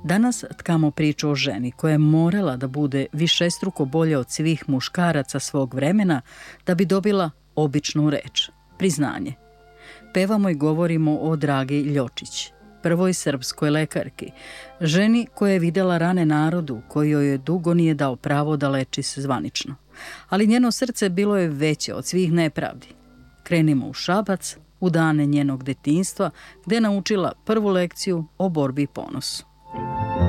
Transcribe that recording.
Danas tkamo priču o ženi koja je morala da bude višestruko bolja od svih muškaraca svog vremena da bi dobila običnu reč, priznanje. Pevamo i govorimo o Dragi Ljočić, prvoj srpskoj lekarki, ženi koja je videla rane narodu koji joj je dugo nije dao pravo da leči se zvanično. Ali njeno srce bilo je veće od svih nepravdi. Krenimo u Šabac, u dane njenog detinjstva, gde je naučila prvu lekciju o borbi i ponosu.